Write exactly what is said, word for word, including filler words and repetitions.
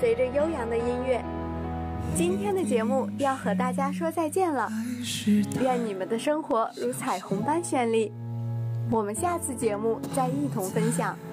随着悠扬的音乐。今天的节目要和大家说再见了，愿你们的生活如彩虹般绚丽。我们下次节目再一同分享。